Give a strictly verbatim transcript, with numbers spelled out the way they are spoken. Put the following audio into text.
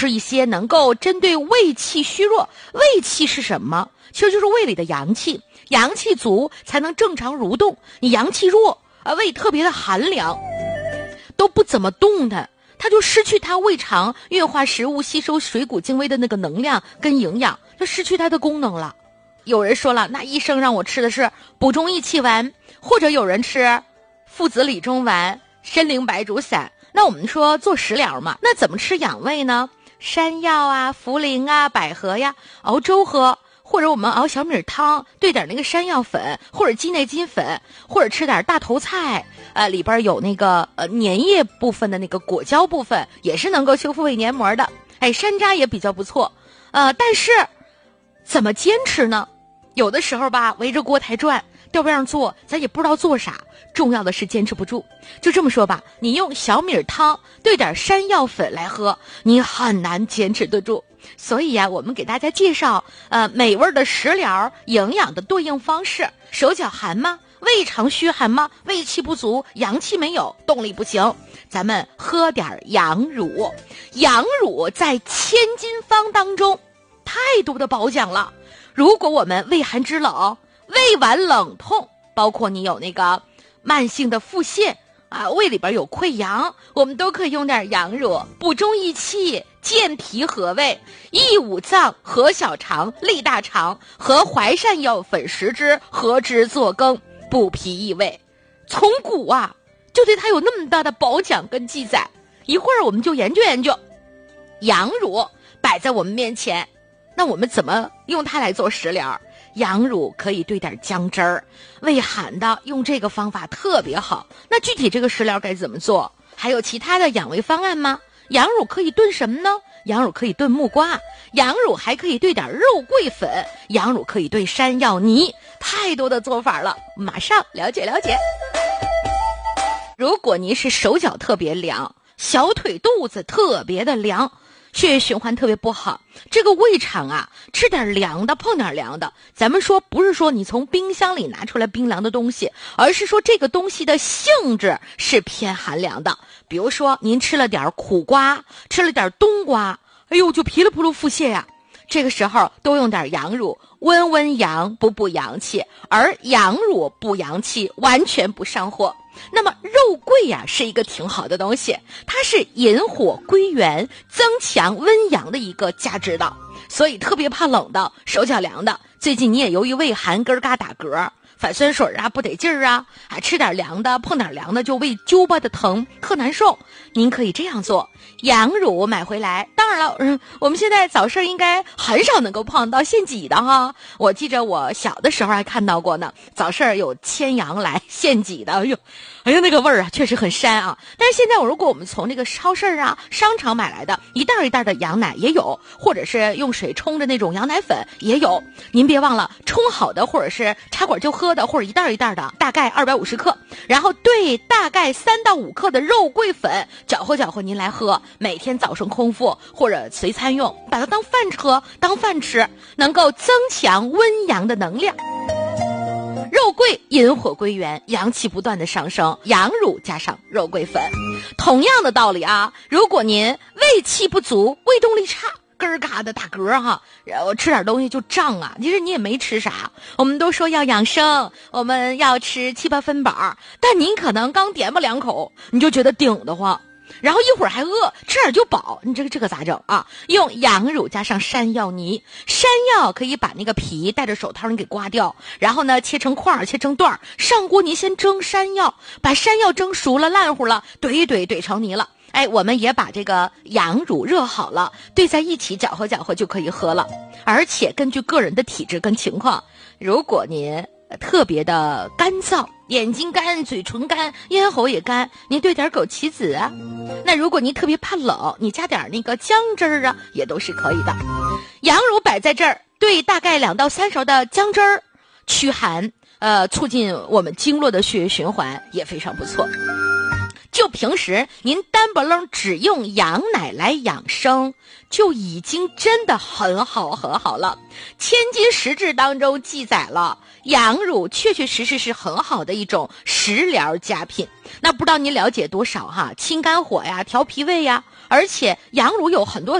吃一些能够针对胃气虚弱。胃气是什么？其实就是胃里的阳气，阳气足才能正常蠕动。你阳气弱啊，胃特别的寒凉，都不怎么动弹，它就失去它胃肠运化食物、吸收水谷精微的那个能量跟营养，就失去它的功能了。有人说了，那医生让我吃的是补中益气丸，或者有人吃附子理中丸、参苓白术散。那我们说做食疗嘛，那怎么吃养胃呢？山药啊、茯苓啊、百合呀，熬粥喝，或者我们熬小米汤，兑点那个山药粉，或者鸡内金粉，或者吃点大头菜，呃，里边有那个呃粘液部分的那个果胶部分，也是能够修复胃黏膜的。哎，山楂也比较不错，呃，但是怎么坚持呢？有的时候吧，围着锅台转，调边上做，咱也不知道做啥。重要的是坚持不住。就这么说吧，你用小米汤兑点山药粉来喝，你很难坚持得住。所以呀、啊，我们给大家介绍呃美味的食疗，营养的对应方式。手脚寒吗？胃肠虚寒吗？胃气不足，阳气没有，动力不行，咱们喝点羊乳。羊乳在千金方当中太多的褒奖了。如果我们胃寒肢冷、胃脘冷痛，包括你有那个慢性的腹泻啊，胃里边有溃疡，我们都可以用点羊乳，补中益气，健脾和胃，益五脏，和小肠，利大肠，和淮山药粉食之，合之作羹，补脾益胃。从古啊就对它有那么大的褒奖跟记载。一会儿我们就研究研究，羊乳摆在我们面前，那我们怎么用它来做食疗？羊乳可以兑点姜汁儿，胃寒的用这个方法特别好。那具体这个食疗该怎么做？还有其他的养胃方案吗？羊乳可以炖什么呢？羊乳可以炖木瓜，羊乳还可以兑点肉桂粉，羊乳可以兑山药泥，太多的做法了，马上了解了解。如果您是手脚特别凉，小腿肚子特别的凉，血液循环特别不好，这个胃肠啊，吃点凉的，碰点凉的。咱们说不是说你从冰箱里拿出来冰凉的东西，而是说这个东西的性质是偏寒凉的。比如说您吃了点苦瓜，吃了点冬瓜，哎呦就噼里扑噜腹泻呀、啊。这个时候多用点羊乳，温温阳，补补阳气，而羊乳补阳气完全不上火。那么肉桂呀、啊、是一个挺好的东西，它是引火归元，增强温阳的一个价值的。所以特别怕冷的，手脚凉的，最近你也由于胃寒咯嘎打嗝，反酸水啊，不得劲儿啊，还吃点凉的，碰点凉的就胃揪巴的疼，特难受。您可以这样做，羊乳买回来，当然了、嗯、我们现在早市应该很少能够碰到现挤的哈。我记着我小的时候还看到过呢，早市有牵羊来现挤的，哎呦哎呀那个味儿啊确实很膻啊。但是现在我如果我们从那个超市啊商场买来的一袋一袋的羊奶也有，或者是用水冲着那种羊奶粉也有。您别忘了冲好的或者是插管就喝的，或者一袋一袋的，大概二百五十克，然后兑大概三到五克的肉桂粉，搅和搅和您来喝，每天早上空腹或者随餐用，把它当饭喝，当饭吃，能够增强温阳的能量。肉桂引火归元，阳气不断的上升，羊乳加上肉桂粉。同样的道理啊，如果您胃气不足，胃动力差，咯儿嘎的打嗝哈，然后吃点东西就胀啊，其实你也没吃啥。我们都说要养生，我们要吃七八分饱，但您可能刚点吧两口，你就觉得顶得慌，然后一会儿还饿，吃点就饱，你这个这个咋整啊？用羊乳加上山药泥，山药可以把那个皮戴着手套你给刮掉，然后呢切成块切成段，上锅您先蒸山药，把山药蒸熟了烂乎了，怼一怼怼成泥了。哎，我们也把这个羊乳热好了，兑在一起搅和搅和就可以喝了。而且根据个人的体质跟情况，如果您特别的干燥，眼睛干，嘴唇干，咽喉也干，您兑点枸杞子啊。那如果您特别怕冷，你加点那个姜汁儿啊，也都是可以的。羊乳摆在这儿，兑大概两到三勺的姜汁儿，驱寒，呃，促进我们经络的血液循环，也非常不错。就平时您单不楞只用羊奶来养生，就已经真的很好很好了。千金石志当中记载了，羊乳确确实实是很好的一种食疗佳品。那不知道您了解多少哈？清肝火呀，调脾胃呀，而且羊乳有很多